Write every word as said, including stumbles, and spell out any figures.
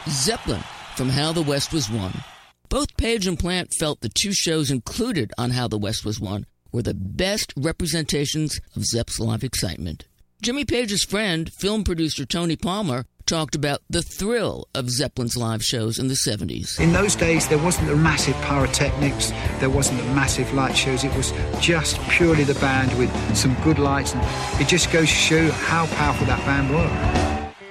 Zeppelin from How the West Was Won. Both Page and Plant felt the two shows included on How the West Was Won were the best representations of Zepp's live excitement. Jimmy Page's friend, film producer Tony Palmer, talked about the thrill of Zeppelin's live shows in the seventies. In those days, there wasn't the massive pyrotechnics, there wasn't the massive light shows. It was just purely the band with some good lights, and it just goes to show how powerful that band was.